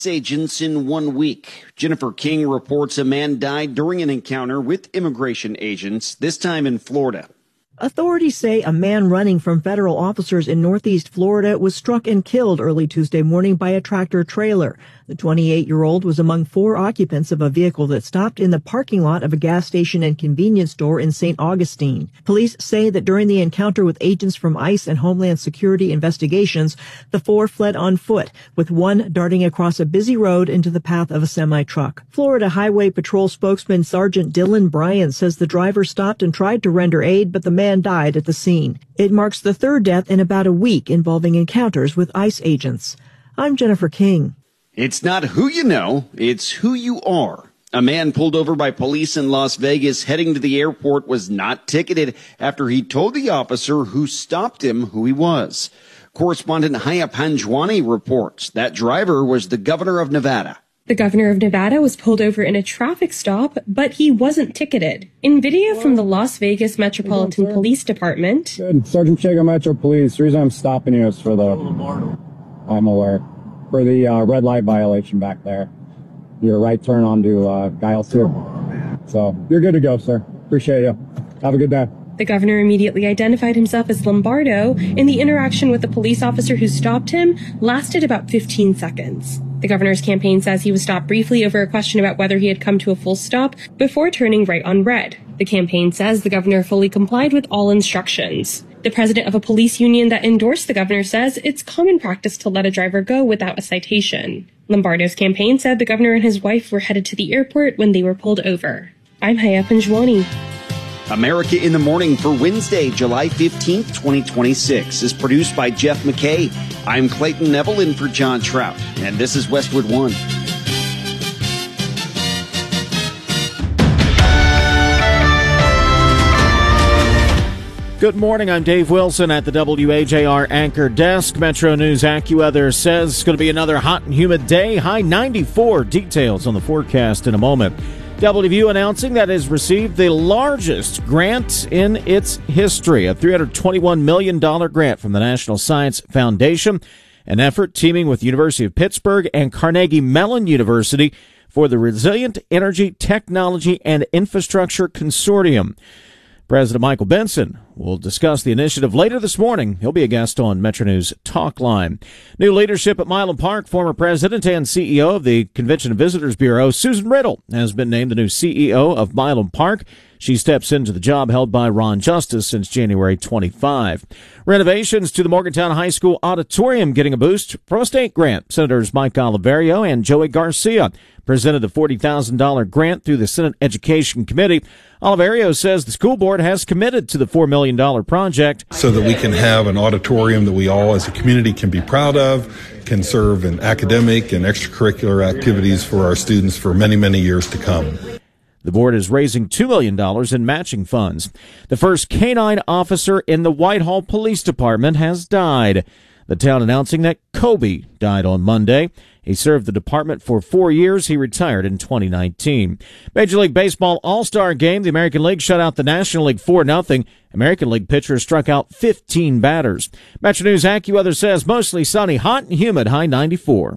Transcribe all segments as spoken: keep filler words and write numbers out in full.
agents in one week. Jennifer King reports a man died during an encounter with immigration agents, this time in Florida. Authorities say a man running from federal officers in Northeast Florida was struck and killed early Tuesday morning by a tractor trailer. The twenty-eight-year-old was among four occupants of a vehicle that stopped in the parking lot of a gas station and convenience store in Saint Augustine. Police say that during the encounter with agents from ICE and Homeland Security investigations, the four fled on foot, with one darting across a busy road into the path of a semi-truck. Florida Highway Patrol spokesman Sergeant Dylan Bryan says the driver stopped and tried to render aid, but the man died at the scene. It marks the third death in about a week involving encounters with ICE agents. I'm Jennifer King. It's not who you know, it's who you are. A man pulled over by police in Las Vegas heading to the airport was not ticketed after he told the officer who stopped him who he was. Correspondent Haya Panjwani reports that driver was the governor of Nevada. The governor of Nevada was pulled over in a traffic stop, but he wasn't ticketed. In video from the Las Vegas Metropolitan doing, Police Department. Good. Sergeant Chaga Metro Police. The reason I'm stopping you is for the... I'm aware. For the uh, red light violation back there. Your right turn onto uh, Giles two. So you're good to go, sir. Appreciate you. Have a good day. The governor immediately identified himself as Lombardo, and the interaction with the police officer who stopped him lasted about fifteen seconds. The governor's campaign says he was stopped briefly over a question about whether he had come to a full stop before turning right on red. The campaign says the governor fully complied with all instructions. The president of a police union that endorsed the governor says it's common practice to let a driver go without a citation. Lombardo's campaign said the governor and his wife were headed to the airport when they were pulled over. I'm Haya Panjwani. America in the Morning for Wednesday, July fifteenth, twenty twenty-six is produced by Jeff McKay. I'm Clayton Neville in for John Trout, and this is Westwood One. Good morning, I'm Dave Wilson at the W A J R Anchor Desk. Metro News AccuWeather says it's going to be another hot and humid day, high ninety-four. Details on the forecast in a moment. W V U announcing that it has received the largest grant in its history, a three hundred twenty-one million dollars grant from the National Science Foundation, an effort teaming with the University of Pittsburgh and Carnegie Mellon University for the Resilient Energy Technology and Infrastructure Consortium. President Michael Benson will discuss the initiative later this morning. He'll be a guest on Metro News Talk Line. New leadership at Milam Park. Former president and C E O of the Convention and Visitors Bureau, Susan Riddle, has been named the new C E O of Milam Park. She steps into the job held by Ron Justice since January twenty-fifth. Renovations to the Morgantown High School auditorium getting a boost from a state grant. Senators Mike Oliverio and Joey Garcia presented the forty thousand dollars grant through the Senate Education Committee. Oliverio says the school board has committed to the four million dollars project so that we can have an auditorium that we all as a community can be proud of, can serve in academic and extracurricular activities for our students for many, many years to come. The board is raising two million dollars in matching funds. The first canine officer in the Whitehall Police Department has died. The town announcing that Kobe died on Monday. He served the department for four years. He retired in twenty nineteen. Major League Baseball All-Star Game. The American League shut out the National League four nothing. American League pitchers struck out fifteen batters. Metro News AccuWeather says mostly sunny, hot and humid, high ninety-four.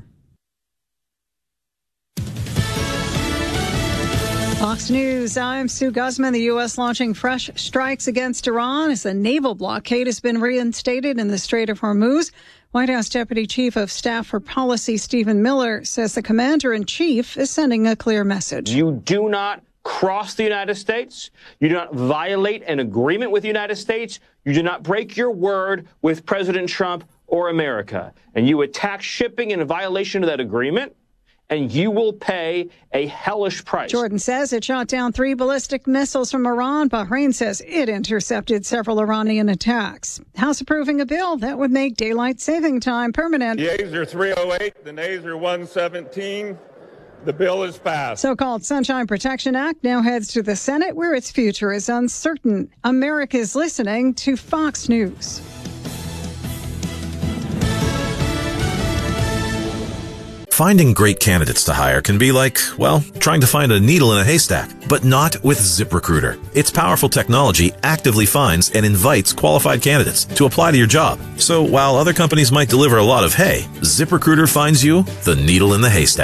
Fox News, I'm Sue Guzman. The U S launching fresh strikes against Iran as a naval blockade has been reinstated in the Strait of Hormuz. White House Deputy Chief of Staff for Policy Stephen Miller says the commander-in-chief is sending a clear message. You do not cross the United States. You do not violate an agreement with the United States. You do not break your word with President Trump or America. And you attack shipping in violation of that agreement, and you will pay a hellish price. Jordan says it shot down three ballistic missiles from Iran. Bahrain says it intercepted several Iranian attacks. House approving a bill that would make daylight saving time permanent. The ayes are three oh eight, the nays are one seventeen. The bill is passed. So-called Sunshine Protection Act now heads to the Senate, where its future is uncertain. America is listening to Fox News. Finding great candidates to hire can be like, well, trying to find a needle in a haystack, but not with ZipRecruiter. Its powerful technology actively finds and invites qualified candidates to apply to your job. So while other companies might deliver a lot of hay, ZipRecruiter finds you the needle in the haystack.